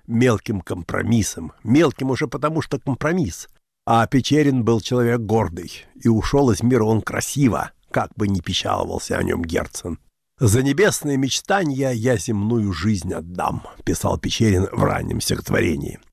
мелким компромиссом. Мелким уже потому, что компромисс. А Печерин был человек гордый, и ушел из мира он красиво, как бы ни печаловался о нем Герцен. «За небесные мечтания я земную жизнь отдам», — писал Печерин в раннем стихотворении.